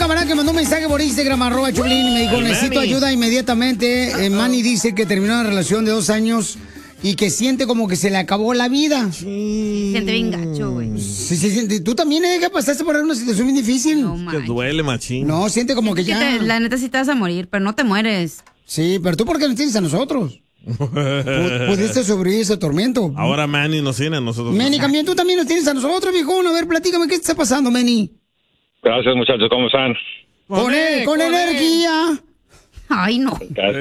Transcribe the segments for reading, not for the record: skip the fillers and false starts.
camarada que mandó un mensaje por Instagram, @Choplin, y me dijo, necesito ayuda inmediatamente. Manny dice que terminó una relación de 2 años y que siente como que se le acabó la vida. Siente bien gacho, güey. Sí, sí, sí. Tú también, que pasaste por una situación bien difícil. No, Que duele, machín. No, siente como que ya... la neta sí te vas a morir, pero no te mueres. Sí, pero tú, ¿por qué nos tienes a nosotros? Pudiste sobrevivir ese tormento. Ahora Manny nos tiene a nosotros. Manny, también tú también nos tienes a nosotros, viejón. A ver, platícame, ¿qué está pasando, Manny? Gracias, muchachos, ¿cómo están? Con energía. Ay, no.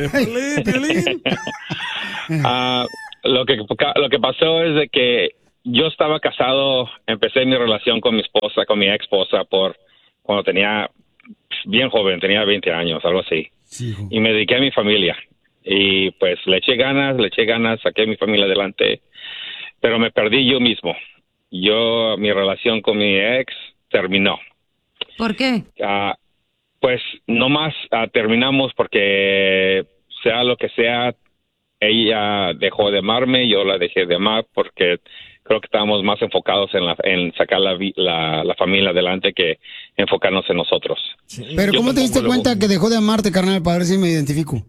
Lo que pasó es de que yo estaba casado, empecé mi relación con mi esposa, con mi ex esposa, cuando tenía bien joven, tenía 20 años, algo así. Sí, y me dediqué a mi familia. Y pues le eché ganas, saqué a mi familia adelante, pero me perdí yo mismo. Mi relación con mi ex terminó. ¿Por qué? Pues nomás terminamos porque sea lo que sea, ella dejó de amarme, yo la dejé de amar porque creo que estábamos más enfocados en sacar la familia adelante que enfocarnos en nosotros. Sí. Pero ¿cómo te diste cuenta que dejó de amarte, carnal, para ver si me identifico?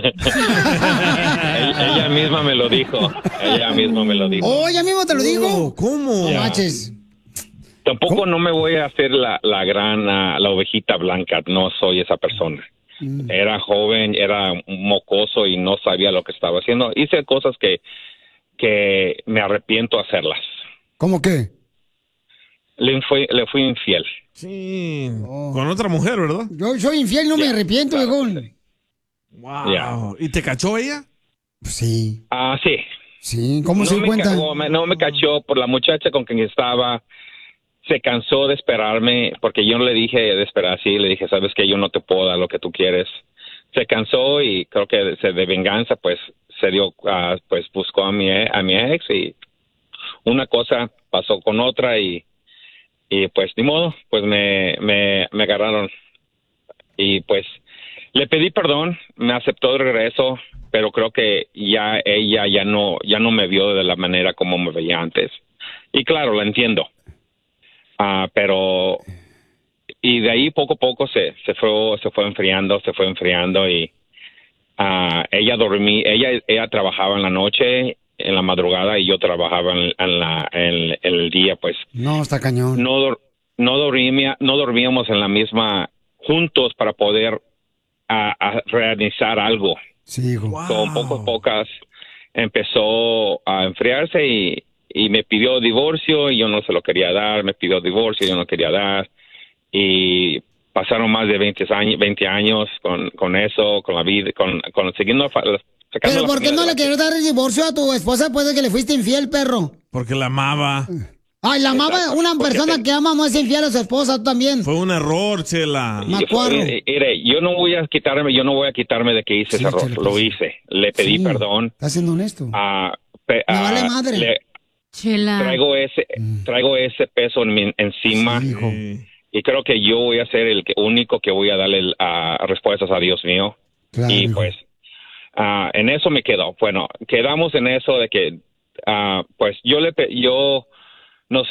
Ella misma me lo dijo. Oh, ella misma te lo dijo. ¿Cómo? No manches. Tampoco no me voy a hacer la ovejita blanca, no soy esa persona. Era joven, era mocoso y no sabía lo que estaba haciendo. Hice cosas que me arrepiento hacerlas. ¿Cómo qué? Le fui infiel. Sí, con otra mujer, ¿verdad? Yo soy infiel, no me arrepiento, viejón. Wow. Yeah. ¿Y te cachó ella? Sí. Sí. Sí, ¿cómo se dio cuenta? No me cachó por la muchacha con quien estaba. Se cansó de esperarme porque yo no le dije de esperar así, le dije, sabes que yo no te puedo dar lo que tú quieres. Se cansó y creo que de venganza pues se dio, pues buscó a mi ex y una cosa pasó con otra y pues ni modo, pues me agarraron y pues le pedí perdón, me aceptó de regreso, pero creo que ella ya no me vio de la manera como me veía antes. Y claro, la entiendo. Pero y de ahí poco a poco se fue enfriando y ella trabajaba en la noche, en la madrugada y yo trabajaba en el día, pues. No, está cañón. No dormíamos en la misma juntos para poder realizar algo. Sí, hijo. Wow. Con pocas empezó a enfriarse y me pidió divorcio y yo no se lo quería dar, me pidió divorcio y yo no quería dar y pasaron más de 20 años con eso, con la vida, con siguiendo sacando. Pero ¿por qué no le quieres dar el divorcio a tu esposa después de que le fuiste infiel, perro? Porque la amaba. Ay, la amaba, una persona que ama no es infiel a su esposa, tú también. Fue un error, Chela. Mire, yo no voy a quitarme de que hice ese error, lo hice, le pedí perdón. Estás siendo honesto. Me vale madre. Chela. Traigo ese peso encima. Sí, hijo. Y creo que yo voy a ser el único que voy a darle respuestas a Dios mío. Claro, y hijo. pues en eso me quedo. Bueno, quedamos en eso de que pues nos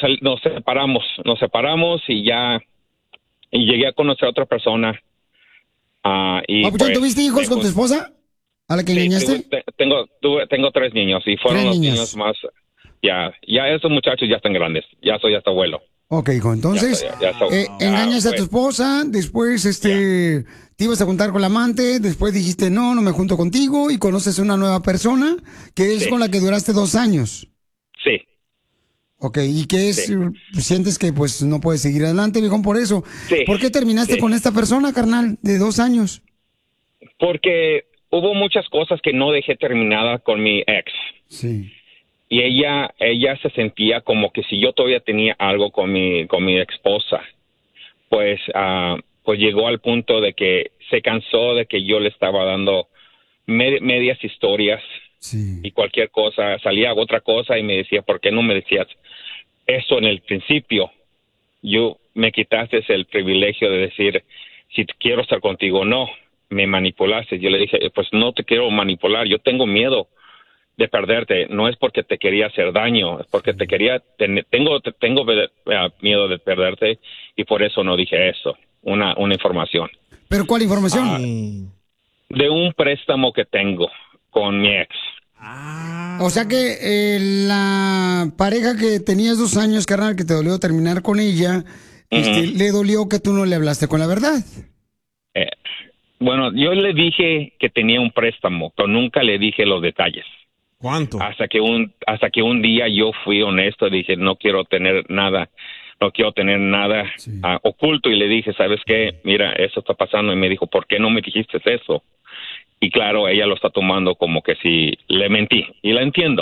separamos y llegué a conocer a otra persona. Papuchón, ¿tuviste hijos con tu esposa? ¿A la que engañaste? Tengo 3 niños y fueron los niños más. Ya esos muchachos ya están grandes. Ya soy hasta abuelo. Ok, hijo, entonces engañas a tu esposa, después te ibas a juntar con la amante, después dijiste no me junto contigo y conoces una nueva persona que es con la que duraste 2 años. Sí. Ok, ¿y qué es? ¿Sientes que pues no puedes seguir adelante, viejón, por eso? Sí. ¿Por qué terminaste con esta persona, carnal, de 2 años? Porque hubo muchas cosas que no dejé terminada con mi ex. Sí. Y ella se sentía como que si yo todavía tenía algo con mi esposa, pues llegó al punto de que se cansó de que yo le estaba dando medias historias. Sí. Y cualquier cosa, salía otra cosa y me decía, ¿por qué no me decías eso en el principio? Me quitaste el privilegio de decir si quiero estar contigo o no, me manipulaste. Yo le dije, pues no te quiero manipular, yo tengo miedo de perderte, no es porque te quería hacer daño, es porque tengo miedo de perderte y por eso no dije eso. una información. ¿Pero cuál información? De un préstamo que tengo con mi ex. O sea que la pareja que tenías 2 años, carnal, que te dolió terminar con ella, le dolió que tú no le hablaste con la verdad. Bueno, yo le dije que tenía un préstamo, pero nunca le dije los detalles. ¿Cuánto? Hasta que un día yo fui honesto y dije, no quiero tener nada oculto, y le dije, ¿sabes qué? Mira, eso está pasando. Y me dijo, ¿por qué no me dijiste eso? Y claro, ella lo está tomando como que si le mentí, y la entiendo.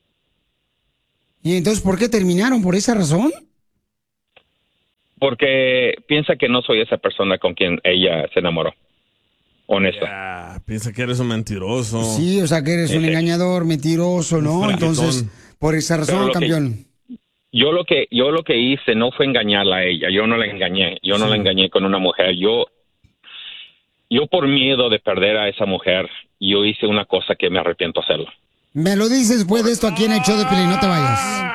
¿Y entonces por qué terminaron? ¿Por esa razón? Porque piensa que no soy esa persona con quien ella se enamoró. Honesto. Piensa que eres un mentiroso. Sí, o sea que eres un engañador, mentiroso, ¿no? Entonces, por esa razón, campeón. Yo lo que hice no fue engañarla a ella. Yo no la engañé. Yo no la engañé con una mujer. Yo por miedo de perder a esa mujer, yo hice una cosa que me arrepiento hacerlo. Me lo dices después de esto aquí en el show de Piolín, no te vayas.